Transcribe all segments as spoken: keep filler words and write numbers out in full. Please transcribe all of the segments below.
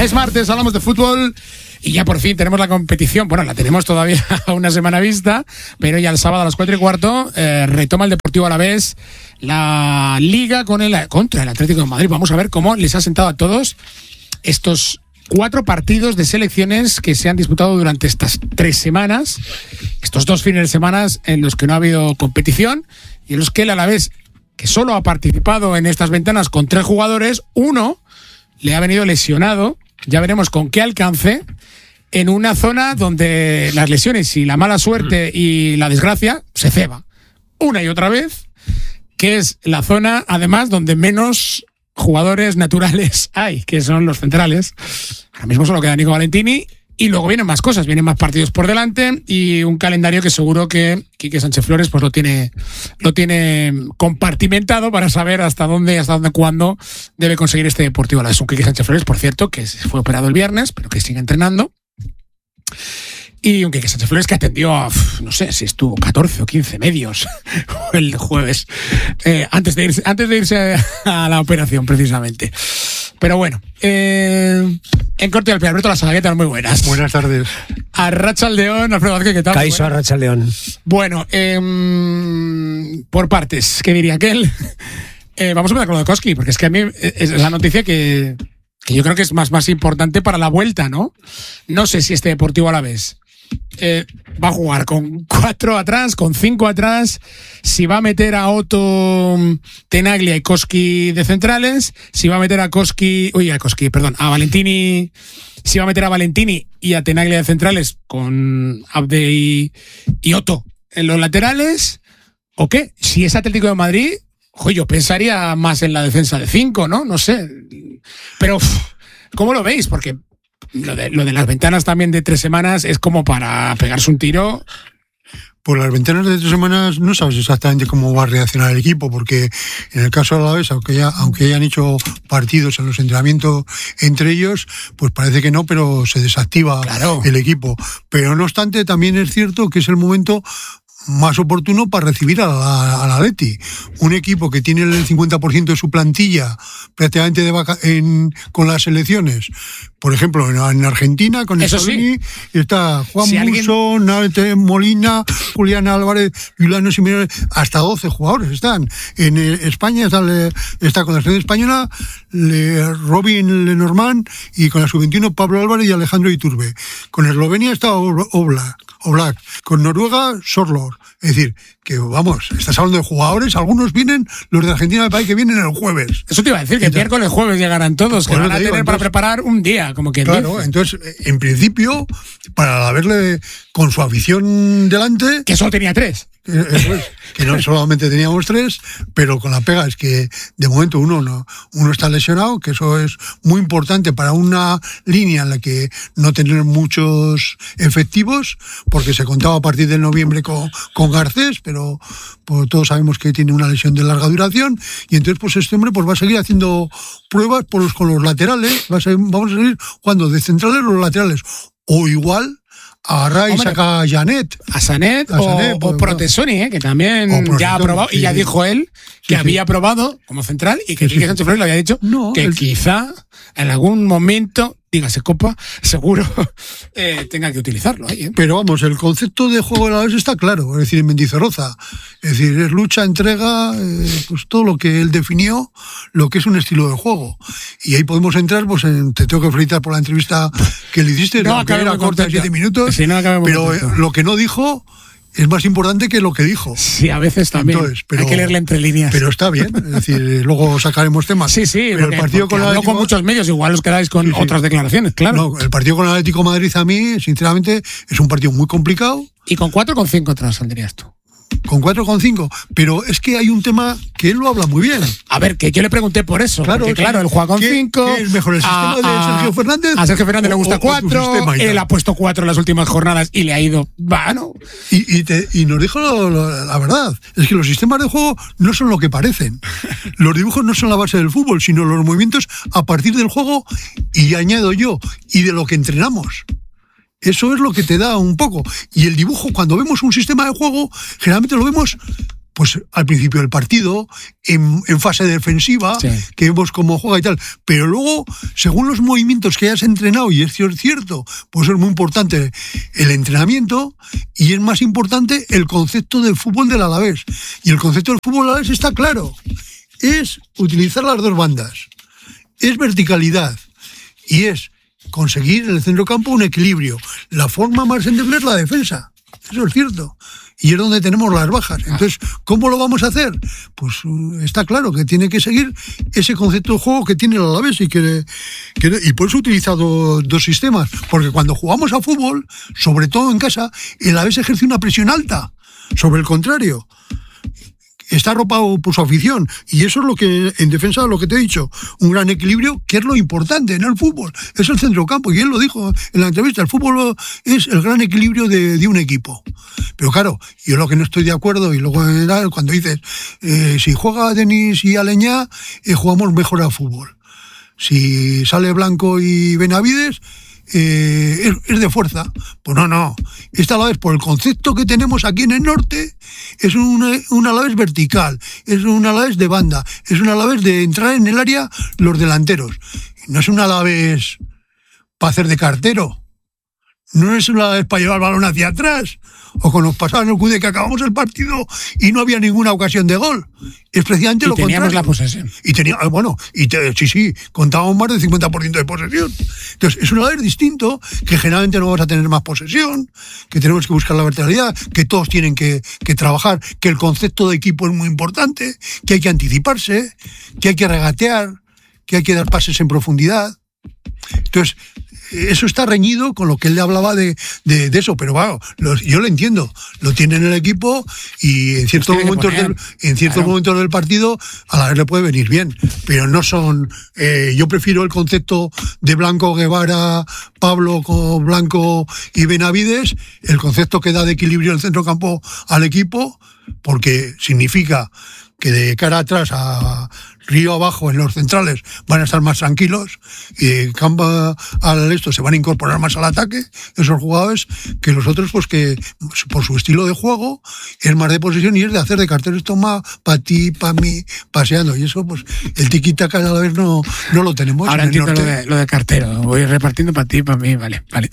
Es martes, hablamos de fútbol y ya por fin tenemos la competición. Bueno, la tenemos todavía a una semana vista, pero ya el sábado a las cuatro y cuarto eh, retoma el Deportivo Alavés la Liga con el, contra el Atlético de Madrid. Vamos a ver cómo les ha sentado a todos estos cuatro partidos de selecciones que se han disputado durante estas tres semanas, estos dos fines de semana en los que no ha habido competición y en los que el Alavés, que solo ha participado en estas ventanas con tres jugadores, uno le ha venido lesionado, ya veremos con qué alcance, en una zona donde las lesiones y la mala suerte y la desgracia se ceba una y otra vez, que es la zona, además, donde menos jugadores naturales hay, que son los centrales. Ahora mismo solo queda Nico Valentini y luego vienen más cosas, vienen más partidos por delante y un calendario que seguro que Quique Sánchez Flores pues lo tiene lo tiene compartimentado para saber hasta dónde, hasta dónde, cuándo debe conseguir este Deportivo Alavés. Un Quique Sánchez Flores, por cierto, que fue operado el viernes, pero que sigue entrenando. Y un Quique Sánchez Flores que atendió a, no sé si estuvo catorce o quince medios el jueves, eh, antes de irse, antes de irse a la operación, precisamente. Pero bueno, eh, en corte al pie, Alberto Lasagagueta, muy buenas. Buenas tardes. Arratsaldeón, Alfredo Vázquez, ¿qué tal? Caixo, Arratsaldeón. Bueno, eh, por partes, ¿qué diría aquel? Eh, vamos a empezar con lo de Koski, porque es que a mí es la noticia que, que yo creo que es más, más importante para la vuelta, ¿no? No sé si este Deportivo Alavés Eh, va a jugar con cuatro atrás, con cinco atrás, si va a meter a Otto, Tenaglia y Koski de centrales, si va a meter a Koski, uy, a Koski, perdón, a Valentini, si va a meter a Valentini y a Tenaglia de centrales con Abde y, y Otto en los laterales, ¿o qué? Si es Atlético de Madrid, oye, yo pensaría más en la defensa de cinco, ¿no? No sé, pero ¿cómo lo veis? Porque Lo de, lo de las ventanas también de tres semanas es como para pegarse un tiro. Por las ventanas de tres semanas no sabes exactamente cómo va a reaccionar el equipo, porque en el caso de Alavés, aunque ya, aunque hayan hecho partidos en los entrenamientos entre ellos, pues parece que no, pero se desactiva claro. el equipo. Pero no obstante, también es cierto que es el momento más oportuno para recibir a la, a la Atleti. Un equipo que tiene el cincuenta por ciento de su plantilla prácticamente de vaca- en, con las selecciones. Por ejemplo, en, en Argentina, con el Salvini, sí. está Juan si Musso, alguien... Molina, Julián Álvarez, Juliano Simeone, hasta doce jugadores están. En eh, España está, está con la selección española le, Robin Lenormand y con la sub veintiuno Pablo Álvarez y Alejandro Iturbe. Con Eslovenia está Oblak. Oblak, con Noruega, Sorlor. Es decir, que vamos, estás hablando de jugadores, algunos vienen, los de Argentina del país que vienen el jueves. Eso te iba a decir, que el miércoles, jueves llegarán todos, que van a tener para preparar un día, como que claro, dice. Entonces, en principio, para haberle con su afición delante... Que solo tenía tres. Eh, pues, que no solamente teníamos tres, pero con la pega es que de momento uno no, uno está lesionado, que eso es muy importante para una línea en la que no tener muchos efectivos, porque se contaba a partir de noviembre con, con Garcés, pero pues, todos sabemos que tiene una lesión de larga duración, y entonces pues este hombre pues va a seguir haciendo pruebas por los, con los laterales, va a seguir, vamos a seguir jugando de centrales los laterales, o igual agarra y saca a Janet. A Sanet, a Sanet o, pues, o Protesoni, ¿eh? Que también ya ha probado, sí. Y ya dijo él que sí, había sí. probado como central y que sí, Quique sí. Sánchez Flores le había dicho no, que el... quizá en algún momento, dígase Copa, seguro eh, tenga que utilizarlo ahí. ¿eh? Pero vamos, el concepto de juego de la vez está claro, es decir, en Mendizorroza. Es decir, es lucha, entrega, eh, pues todo lo que él definió, lo que es un estilo de juego. Y ahí podemos entrar, pues en, te tengo que felicitar por la entrevista que le hiciste, no, aunque era corta de siete minutos, sí, no, pero eh, lo que no dijo es más importante que lo que dijo. Sí, a veces también. Entonces, pero, hay que leerle entre líneas. Pero está bien, es decir, luego sacaremos temas. Sí, sí, pero porque, el partido con, Atlético, con muchos medios, igual os quedáis con sí, sí. otras declaraciones, claro. No, el partido con el Atlético de Madrid a mí, sinceramente, es un partido muy complicado. ¿Y con cuatro o con cinco atrás saldrías tú? Con cuatro con cinco, pero es que hay un tema que él lo habla muy bien. A ver, que yo le pregunté por eso, claro, porque claro, él juega con cinco. ¿Qué es mejor, el sistema a, de Sergio Fernández? A Sergio Fernández o, le gusta cuatro, él ha puesto cuatro en las últimas jornadas y le ha ido, bueno. Y, y, te, y nos dijo lo, lo, la verdad, es que los sistemas de juego no son lo que parecen. Los dibujos no son la base del fútbol, sino los movimientos a partir del juego, y añado yo, y de lo que entrenamos. Eso es lo que te da un poco. Y el dibujo, cuando vemos un sistema de juego, generalmente lo vemos pues al principio del partido, en, en fase defensiva, sí. que vemos cómo juega y tal, pero luego, según los movimientos que hayas entrenado, y es cierto, pues es muy importante el entrenamiento, y es más importante el concepto del fútbol del Alavés. Y el concepto del fútbol del Alavés está claro, es utilizar las dos bandas, es verticalidad, y es conseguir en el centrocampo un equilibrio. La forma más endeble es la defensa, eso es cierto. Y es donde tenemos las bajas. Entonces, ¿cómo lo vamos a hacer? Pues está claro que tiene que seguir ese concepto de juego que tiene el Alavés y que, que y por eso he utilizado dos sistemas. Porque cuando jugamos a fútbol, sobre todo en casa, el Alavés ejerce una presión alta sobre el contrario. Está arropado por su afición, y eso es lo que, en defensa de lo que te he dicho, un gran equilibrio, que es lo importante en el fútbol, es el centrocampo, y él lo dijo en la entrevista, el fútbol es el gran equilibrio de, de un equipo. Pero claro, yo lo que no estoy de acuerdo, y luego cuando dices, eh, si juega Denis y Aleñá, eh, jugamos mejor al fútbol. Si sale Blanco y Benavides, Eh, es, es de fuerza. Pues no, no. Esta Alavés, por el concepto que tenemos aquí en el norte, es un, un Alavés vertical, es un Alavés de banda, es un Alavés de entrar en el área los delanteros. No es un Alavés para hacer de cartero, no es un Alavés para llevar el balón hacia atrás, o como nos pasaba en el Q D, que acabamos el partido y no había ninguna ocasión de gol. Es precisamente y lo contrario. Y teníamos la posesión. Y tenía, bueno, y te, sí, sí, contábamos más del cincuenta por ciento de posesión. Entonces, es un Alavés distinto, que generalmente no vamos a tener más posesión, que tenemos que buscar la verticalidad, que todos tienen que, que trabajar, que el concepto de equipo es muy importante, que hay que anticiparse, que hay que regatear, que hay que dar pases en profundidad. Entonces, eso está reñido con lo que él le hablaba de, de, de eso, pero bueno, los, yo lo entiendo, lo tiene en el equipo y en ciertos momentos del, en ciertos claro. momentos del partido a la vez le puede venir bien, pero no son, eh, yo prefiero el concepto de Blanco, Guevara, Pablo con Blanco y Benavides, el concepto que da de equilibrio el centrocampo al equipo, porque significa que de cara atrás a río abajo en los centrales van a estar más tranquilos y de campo al esto se van a incorporar más al ataque esos jugadores, que los otros pues que por su estilo de juego es más de posesión y es de hacer de carteros, toma para ti, para mí, paseando, y eso pues el tiquitaca a la vez no, no lo tenemos. Ahora entiendo lo de, lo de cartero, voy repartiendo para ti, para mí, vale, vale.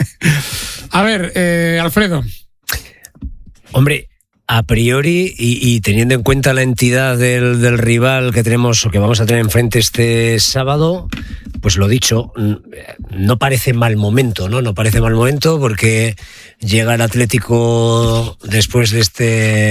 A ver, eh, Alfredo. Hombre, a priori, y, y teniendo en cuenta la entidad del, del rival que tenemos o que vamos a tener enfrente este sábado, pues lo dicho, no parece mal momento, ¿no? No parece mal momento porque llega el Atlético después de este,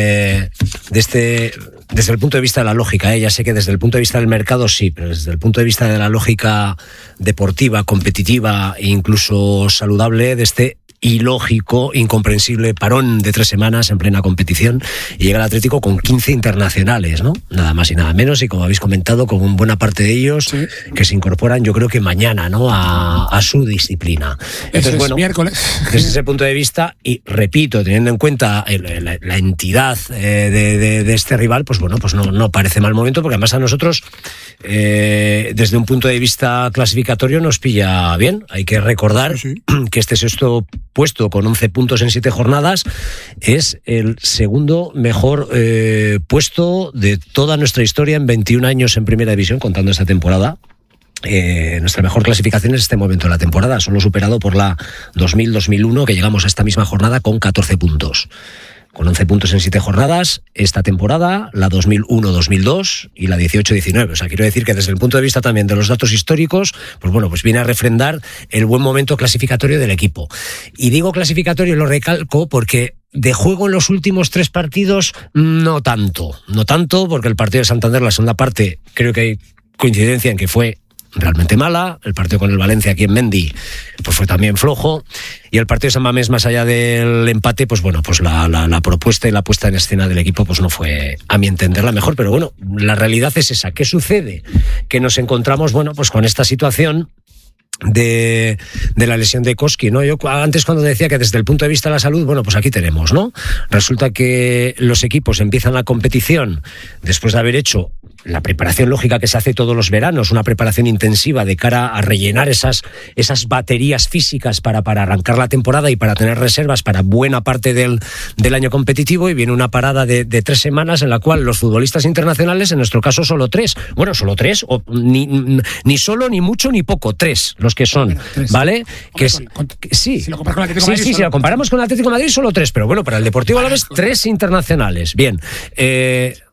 de este, desde el punto de vista de la lógica, ¿eh? Ya sé que desde el punto de vista del mercado sí, pero desde el punto de vista de la lógica deportiva, competitiva e incluso saludable de este ilógico, incomprensible parón de tres semanas en plena competición, y llega el Atlético con quince internacionales, ¿no? Nada más y nada menos, y como habéis comentado, con buena parte de ellos sí. que se incorporan, yo creo que mañana, ¿no? A, a su disciplina. Entonces, Eso es bueno, miércoles. Desde ese punto de vista, y repito, teniendo en cuenta el, la, la entidad eh, de, de, de este rival, pues bueno, pues no, no parece mal momento, porque además a nosotros, eh, desde un punto de vista clasificatorio, nos pilla bien. Hay que recordar sí, sí. que este sexto puesto con once puntos en siete jornadas es el segundo mejor eh, puesto de toda nuestra historia en veintiún años en Primera División, contando esta temporada. Eh, nuestra mejor clasificación es este momento de la temporada, solo superado por la dos mil dos mil uno, que llegamos a esta misma jornada con catorce puntos. Con once puntos en siete jornadas, esta temporada, la dos mil uno dos mil dos y la dieciocho diecinueve. O sea, quiero decir que desde el punto de vista también de los datos históricos, pues bueno, pues viene a refrendar el buen momento clasificatorio del equipo. Y digo clasificatorio, lo recalco, porque de juego en los últimos tres partidos, no tanto. No tanto, porque el partido de Santander, la segunda parte, creo que hay coincidencia en que fue realmente mala. El partido con el Valencia aquí en Mendy pues fue también flojo, y el partido de San Mamés, más allá del empate, pues bueno, pues la, la, la propuesta y la puesta en escena del equipo pues no fue, a mi entender, la mejor. Pero bueno, la realidad es esa. ¿Qué sucede? Que nos encontramos, bueno, pues con esta situación de, de la lesión de Koski, ¿no? Yo antes, cuando decía que desde el punto de vista de la salud, bueno, pues aquí tenemos, ¿no? Resulta que los equipos empiezan la competición después de haber hecho la preparación lógica que se hace todos los veranos, una preparación intensiva de cara a rellenar esas, esas baterías físicas para, para arrancar la temporada y para tener reservas para buena parte del, del año competitivo, y viene una parada de, de tres semanas en la cual los futbolistas internacionales, en nuestro caso solo tres, bueno, solo tres, o ni, ni solo, ni mucho, ni poco, tres, los que son, bueno, tres. ¿Vale? Hombre, que es, con, con, que, sí, si lo comparas con el Atlético sí, Madrid, sí, si lo comparamos con el Atlético de Madrid, solo tres, pero bueno, para el Deportivo vale, Alavés, tres internacionales, bien, eh...